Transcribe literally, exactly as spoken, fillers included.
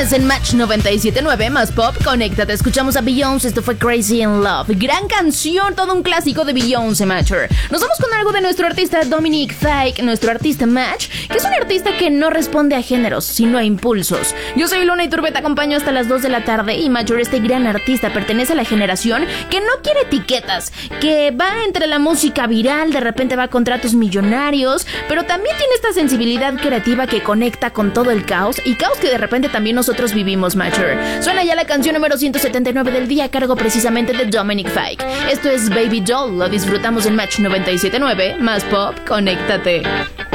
viernes en Match noventa y siete punto nueve más pop, conéctate. Escuchamos a Beyoncé, esto fue Crazy in Love. Gran canción, todo un clásico de Beyoncé, Matcher. Nos vamos con algo de nuestro artista Dominic Fike, nuestro artista Match, que es un artista que no responde a géneros, sino a impulsos. Yo soy Luna Iturbe, te acompaño hasta las dos de la tarde y Matcher, este gran artista, pertenece a la generación que no quiere etiquetas, que va entre la música viral, de repente va a contratos millonarios, pero también tiene esta sensibilidad creativa que conecta con todo el caos, y caos que de repente también nosotros vivimos, Matcher. Suena ya la canción número ciento setenta y nueve del día, a cargo precisamente de Dominic Fike. Esto es Baby Doll, lo disfrutamos en Match noventa y siete punto nueve más pop, conéctate.